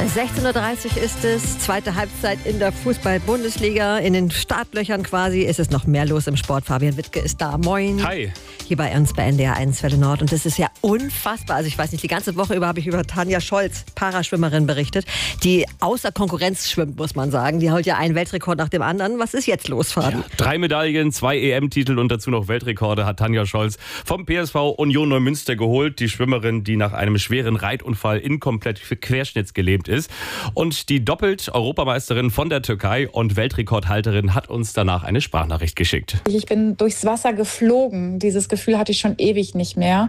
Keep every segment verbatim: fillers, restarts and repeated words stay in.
sechzehn Uhr dreißig ist es, zweite Halbzeit in der Fußball-Bundesliga. In den Startlöchern quasi ist es noch mehr los im Sport. Fabian Wittke ist da. Moin. Hi. Hier bei uns bei N D R eins Welle Nord. Und das ist ja unfassbar. Also ich weiß nicht, die ganze Woche über habe ich über Tanja Scholz, Paraschwimmerin, berichtet, die außer Konkurrenz schwimmt, muss man sagen. Die holt ja einen Weltrekord nach dem anderen. Was ist jetzt los, Fabi? Ja, drei Medaillen, zwei E M-Titel und dazu noch Weltrekorde hat Tanja Scholz vom P S V Union Neumünster geholt. Die Schwimmerin, die nach einem schweren Reitunfall inkomplett querschnittsgelähmt ist. Und die doppelt Europameisterin von der Türkei und Weltrekordhalterin hat uns danach eine Sprachnachricht geschickt. Ich bin durchs Wasser geflogen. Dieses Gefühl hatte ich schon ewig nicht mehr.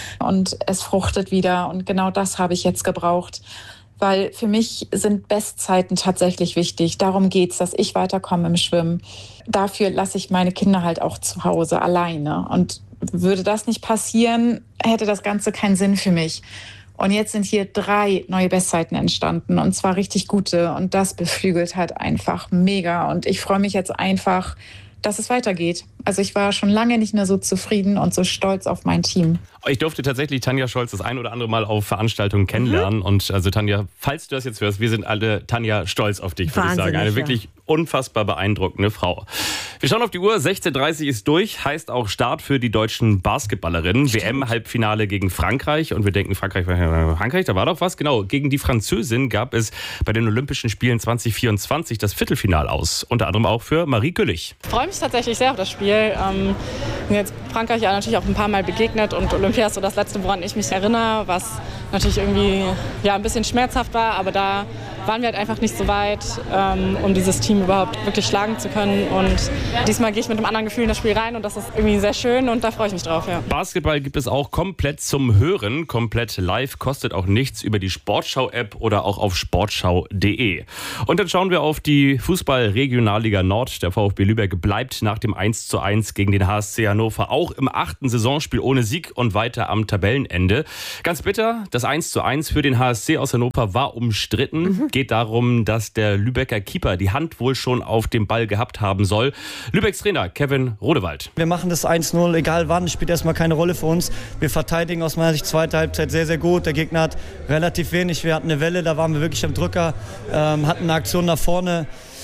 Und es fruchtet wieder. Und genau das habe ich jetzt gebraucht. Weil für mich sind Bestzeiten tatsächlich wichtig. Darum geht's, dass ich weiterkomme im Schwimmen. Dafür lasse ich meine Kinder halt auch zu Hause alleine. Und würde das nicht passieren, hätte das Ganze keinen Sinn für mich. Und jetzt sind hier drei neue Bestzeiten entstanden und zwar richtig gute. Und das beflügelt halt einfach mega. Und ich freue mich jetzt einfach, dass es weitergeht. Also ich war schon lange nicht mehr so zufrieden und so stolz auf mein Team. Ich durfte tatsächlich Tanja Scholz das ein oder andere Mal auf Veranstaltungen kennenlernen. Mhm. Und also Tanja, falls du das jetzt hörst, wir sind alle, Tanja, stolz auf dich, würde ich sagen. Eine wirklich ja. unfassbar beeindruckende Frau. Wir schauen auf die Uhr, sechzehn Uhr dreißig ist durch, heißt auch Start für die deutschen Basketballerinnen. W M-Halbfinale gegen Frankreich und wir denken, Frankreich, Frankreich, da war doch was. Genau, gegen die Französin gab es bei den Olympischen Spielen zwanzig vierundzwanzig das Viertelfinale aus. Unter anderem auch für Marie Güllich. Ich freue mich tatsächlich sehr auf das Spiel. Ähm, bin jetzt Frankreich ja natürlich auch ein paar Mal begegnet und Olympia ist so das Letzte, woran ich mich erinnere, was natürlich irgendwie ja, ein bisschen schmerzhaft war, aber da waren wir halt einfach nicht so weit, ähm, um dieses Team überhaupt wirklich schlagen zu können. Und diesmal gehe ich mit einem anderen Gefühl in das Spiel rein und das ist irgendwie sehr schön und da freue ich mich drauf. Ja. Basketball gibt es auch komplett zum Hören, komplett live, kostet auch nichts über die Sportschau-App oder auch auf sportschau punkt de. Und dann schauen wir auf die Fußball-Regionalliga Nord. Der VfB Lübeck bleibt nach dem eins zu eins gegen den H S C Hannover auch im achten Saisonspiel ohne Sieg und weiter am Tabellenende. Ganz bitter, das eins zu eins für den H S C aus Hannover war umstritten. Mhm. Geht darum, dass der Lübecker Keeper die Hand wohl schon auf dem Ball gehabt haben soll. Lübecks Trainer Kevin Rodewald. Wir machen das eins null, egal wann, spielt erstmal keine Rolle für uns. Wir verteidigen aus meiner Sicht zweite Halbzeit sehr, sehr gut. Der Gegner hat relativ wenig. Wir hatten eine Welle, da waren wir wirklich am Drücker, ähm, hatten eine Aktion nach vorne.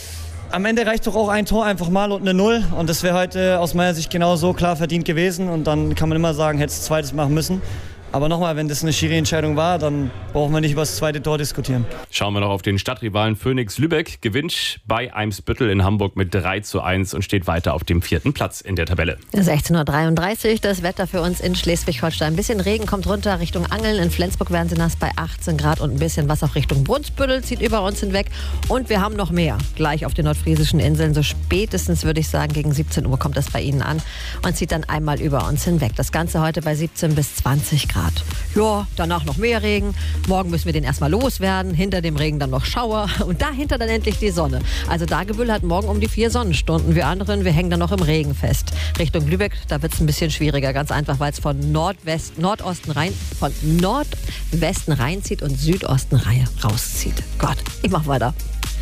Am Ende reicht doch auch ein Tor einfach mal und eine Null. Und das wäre heute aus meiner Sicht genauso klar verdient gewesen. Und dann kann man immer sagen, hätte es zweites machen müssen. Aber nochmal, wenn das eine Schiri-Entscheidung war, dann brauchen wir nicht über das zweite Tor diskutieren. Schauen wir noch auf den Stadtrivalen Phoenix Lübeck. Gewinnt bei Eimsbüttel in Hamburg mit drei zu eins und steht weiter auf dem vierten Platz in der Tabelle. sechzehn Uhr dreiunddreißig, das Wetter für uns in Schleswig-Holstein. Ein bisschen Regen kommt runter Richtung Angeln. In Flensburg werden sie nass bei achtzehn Grad und ein bisschen was auch Richtung Brunsbüttel zieht über uns hinweg. Und wir haben noch mehr. Gleich auf den nordfriesischen Inseln. So spätestens, würde ich sagen, gegen siebzehn Uhr kommt das bei Ihnen an und zieht dann einmal über uns hinweg. Das Ganze heute bei siebzehn bis zwanzig Grad. Ja, danach noch mehr Regen. Morgen müssen wir den erstmal loswerden. Hinter dem Regen dann noch Schauer. Und dahinter dann endlich die Sonne. Also Dagebüll hat morgen um die vier Sonnenstunden. Wir anderen, wir hängen dann noch im Regen fest. Richtung Lübeck, da wird es ein bisschen schwieriger. Ganz einfach, weil es von Nordwest, Nordosten rein, von Nordwesten reinzieht und Südosten rein, rauszieht. Gott, ich mach weiter.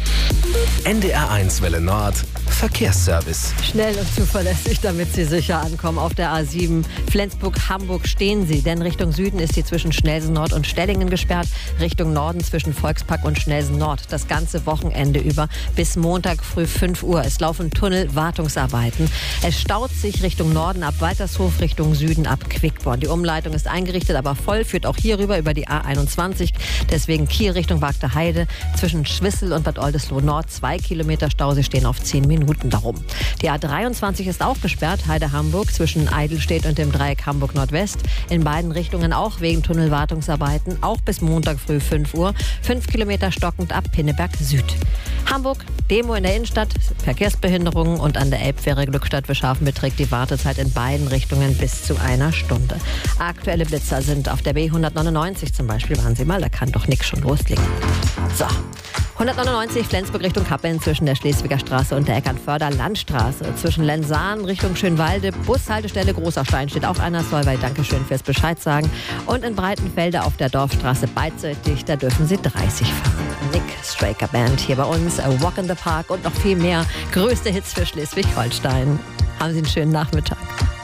N D R eins Welle Nord Verkehrsservice. Schnell und zuverlässig, damit Sie sicher ankommen. Auf der A sieben Flensburg-Hamburg stehen Sie, denn Richtung Süden ist sie zwischen Schnelsen Nord und Stellingen gesperrt. Richtung Norden zwischen Volkspark und Schnelsen Nord. Das ganze Wochenende über bis Montag früh fünf Uhr. Es laufen Tunnelwartungsarbeiten. Es staut sich Richtung Norden ab Waltershof, Richtung Süden ab Quickborn. Die Umleitung ist eingerichtet, aber voll, führt auch hier rüber über die A einundzwanzig. Deswegen Kiel Richtung Wagter Heide zwischen Schwissel und Bad Oldesloe Nord. Zwei Kilometer Stau, Sie stehen auf zehn Minuten darum. Die A dreiundzwanzig ist auch gesperrt, Heide-Hamburg zwischen Eidelstedt und dem Dreieck Hamburg-Nordwest. In beiden Richtungen auch wegen Tunnelwartungsarbeiten, auch bis Montag früh fünf Uhr. Fünf Kilometer stockend ab Pinneberg Süd. Hamburg, Demo in der Innenstadt, Verkehrsbehinderungen und an der Elbfähre Glückstadt-Wischhafen beträgt die Wartezeit in beiden Richtungen bis zu einer Stunde. Aktuelle Blitzer sind auf der B hundertneunundneunzig zum Beispiel, waren Sie mal, da kann doch nichts schon loslegen. So. hundertneunundneunzig Flensburg Richtung Kappeln zwischen der Schleswiger Straße und der Eckernförder Landstraße. Zwischen Lensahn Richtung Schönwalde, Bushaltestelle Großer Stein steht auch einer. Solvay, Dankeschön fürs Bescheid sagen. Und in Breitenfelde auf der Dorfstraße beidseitig, da dürfen Sie dreißig fahren. Nick Straker Band hier bei uns, A Walk in the Park und noch viel mehr. Größte Hits für Schleswig-Holstein. Haben Sie einen schönen Nachmittag.